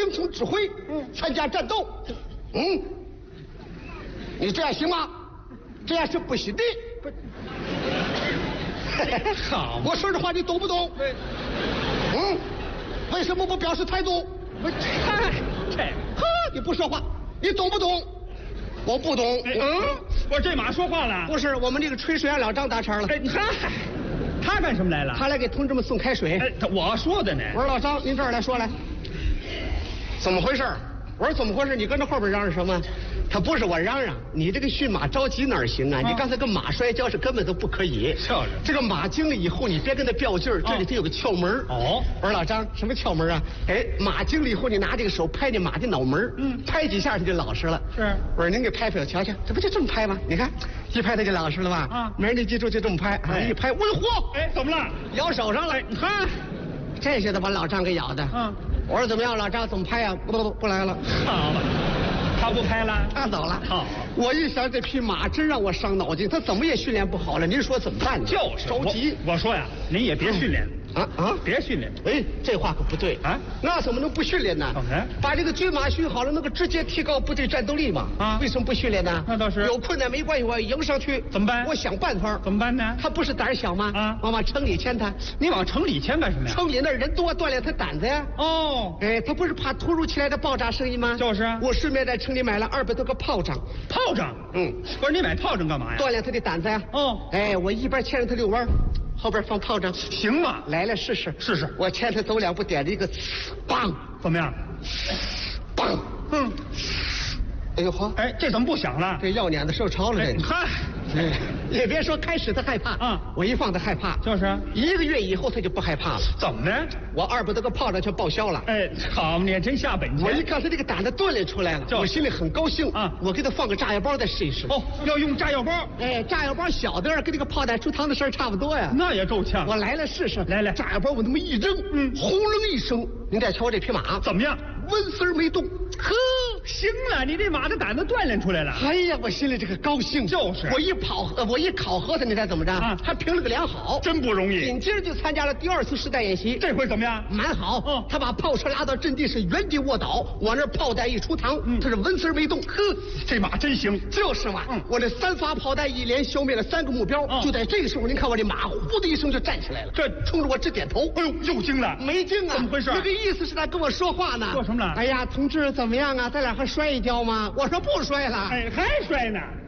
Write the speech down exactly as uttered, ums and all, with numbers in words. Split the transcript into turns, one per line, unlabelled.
听从指挥，嗯，参加战斗，嗯，你这样行吗？这样是不行的。不，
好，
我说的话你懂不懂？
对，
嗯，为什么不表示态度？
我这，这，
呵，你不说话，你懂不懂？我不懂。
嗯，我这马说话了。
不是，我们这个吹水员老张搭茬了。
哎，你看，他干什么来了？
他来给同志们送开水。
哎，我说的呢。
我说老张，您这儿来说来，怎么回事？我说怎么回事？你跟着后边嚷嚷什么？他不是我嚷嚷，你这个驯马着急哪儿行啊？啊你刚才跟马摔跤是根本都不可以。
就是
这个马经了以后，你别跟他较劲儿，这里头有个窍门。
哦，
我说老张，什么窍门啊？哎，马经了以后，你拿这个手拍这马的脑门，嗯，拍几下他就老实了。
是。
我说您给拍拍我瞧瞧，这不就这么拍吗？你看，一拍他就老实了吧？啊，没人你记住就这么拍，哎、一拍，我嚯！
哎，怎么了？
咬手上了。
你看，
这下子把老张给咬的。嗯。我说怎么样，老张怎么拍呀、啊？不不不来了。
好了，他不拍了，
他走了。
好，
我一想这匹马真让我伤脑筋，他怎么也训练不好了。您说怎么办呢？
就是
着急
我。我说呀，您也别训练。
啊啊！
别训练！
哎，这话可不对啊！那怎么能不训练呢？
哎，
把这个军马训好了，能够直接提高部队战斗力嘛？啊，为什么不训练呢？
那倒是。
有困难没关系，我要迎上去。
怎么办？
我想办法。
怎么办呢？
他不是胆小吗？啊，我往城里牵他。
你往城里牵干什么呀？
城里那人多，锻炼他胆子呀。
哦，
哎，他不是怕突如其来的爆炸声音吗？
就是啊。
我顺便在城里买了二百多个炮仗。
炮仗？嗯，不是你买炮仗干嘛呀？
锻炼他的胆子呀。
哦，
哎，我一边牵着他遛弯，后边放炮仗，
行吗？
来来试试，
试试。
我牵他走两步，点了一个，梆，
怎么样？
梆，嗯，哎呦呵，
哎，这怎么不响了？
这药碾子受潮了，这。
嗨，
哎，也别说开始他害怕啊，我一放他害怕，
就是
一个月以后他就不害怕了。
怎么呢？
我二百多个炮仗全报销了。
哎，好，你也真下本钱。
我一看他这个胆子锻炼出来了，我心里很高兴啊。我给他放个炸药包再试一试。
哦，要用炸药包？
哎，炸药包小点儿，跟这个炮弹出膛的事儿差不多呀。
那也够呛。
我来了试试，
来来，
炸药包我那么一扔，嗯，轰隆一声，您再瞧我这匹马
怎么样？
纹丝儿没动。
呵，行了，你这马的胆子锻炼出来了。
哎呀，我心里这个高兴。
就是，
我一跑，呃，我一考核他，你猜怎么着？啊，还评了个良好，
真不容易。
紧接着就参加了第二次实弹演习，
这回怎么样？
蛮好。
嗯，
他把炮车拉到阵地，是原地卧倒，往那炮弹一出膛，嗯，他是纹丝儿没动。呵，
这马真行。
就是嘛。嗯，我这三发炮弹一连消灭了三个目标。嗯，就在这个时候，您看我这马呼的一声就站起来了，
这
冲着我直点头。
哎呦，又惊了。
没惊啊？
怎么回事？
那个意思是他跟我说话呢。
说什么了？
哎呀，同志怎么样啊？咱俩还摔一跤吗？我说不摔了。
哎，还摔呢。